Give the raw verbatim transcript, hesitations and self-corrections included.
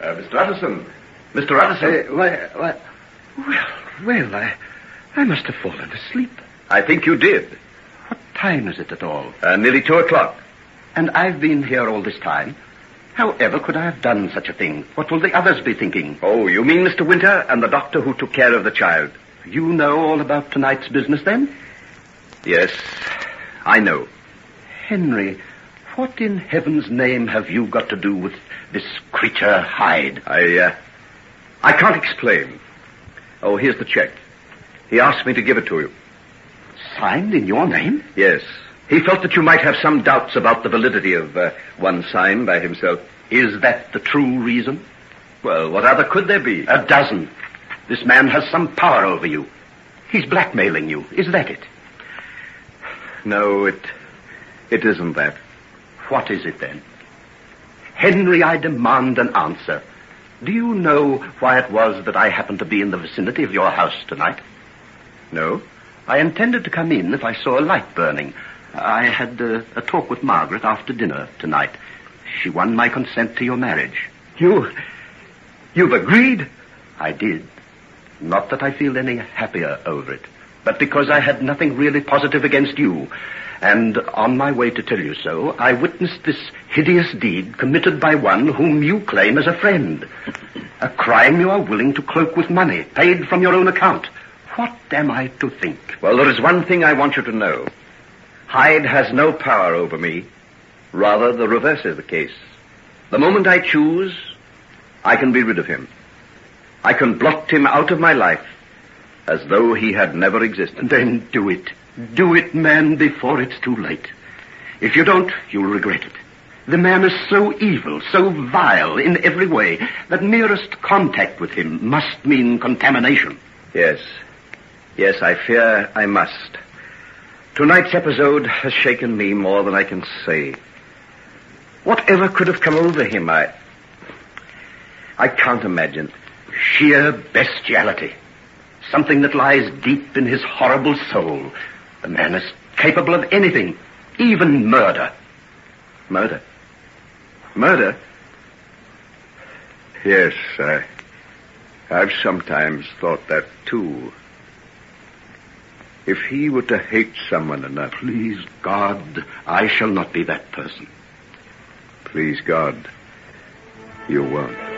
Uh, Mister Utterson. Mister Utterson. Uh, why, why, well, well, I, I must have fallen asleep. I think you did. What time is it at all? Uh, nearly two o'clock. And I've been here all this time. However could I have done such a thing? What will the others be thinking? Oh, you mean Mister Winter and the doctor who took care of the child? You know all about tonight's business, then? Yes, I know. Henry, what in heaven's name have you got to do with this creature Hyde? I, uh, I can't explain. Oh, here's the check. He asked me to give it to you. Signed in your name? Yes. He felt that you might have some doubts about the validity of uh, one signed by himself. Is that the true reason? Well, what other could there be? A dozen. This man has some power over you. He's blackmailing you. Is that it? No, it... it isn't that. What is it, then? Henry, I demand an answer. Do you know why it was that I happened to be in the vicinity of your house tonight? No. I intended to come in if I saw a light burning. I had uh, a talk with Margaret after dinner tonight. She won my consent to your marriage. You... you've agreed? I did. Not that I feel any happier over it, but because I had nothing really positive against you. And on my way to tell you so, I witnessed this hideous deed committed by one whom you claim as a friend. A crime you are willing to cloak with money, paid from your own account. What am I to think? Well, there is one thing I want you to know. Hyde has no power over me. Rather, the reverse is the case. The moment I choose, I can be rid of him. I can blot him out of my life as though he had never existed. Then do it. Do it, man, before it's too late. If you don't, you'll regret it. The man is so evil, so vile in every way, that merest contact with him must mean contamination. Yes. Yes, I fear I must. Tonight's episode has shaken me more than I can say. Whatever could have come over him, I... I can't imagine. Sheer bestiality. Something that lies deep in his horrible soul. The man is capable of anything, even murder. Murder? Murder? Yes, I... I've sometimes thought that, too. If he were to hate someone enough... Please, God, I shall not be that person. Please, God, you won't.